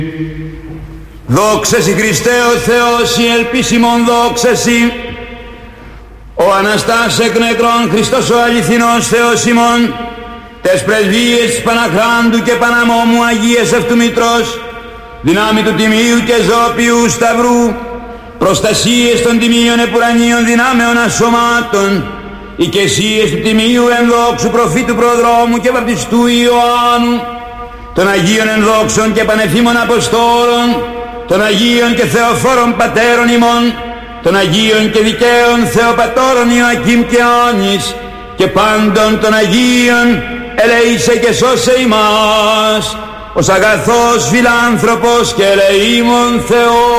Δόξα σοι Χριστέ ο Θεός, η ελπίσιμον δόξα σοι. Ο Αναστάς εκ νεκρών Χριστός ο αληθινός Θεός ημών, τες πρεσβείες της Παναχράντου και Παναμόμου Αγίας αυτού Μητρός, δυνάμει του τιμίου και ζώπιου σταυρού, προστασίες των τιμίων επουρανίων δυνάμεων ασωμάτων, οικεσίες του τιμίου ενδόξου προφήτου προδρόμου και βαπτιστού Ιωάννου, των Αγίων ενδόξων και πανεφήμων Αποστόλων, των Αγίων και Θεοφόρων Πατέρων ημών, των Αγίων και Δικαίων Θεοπατώρων Ιωακήμ και Άνης, και πάντων των Αγίων ελεήσε και σώσε ημάς, ως αγαθός φιλάνθρωπος και ελεήμων Θεός.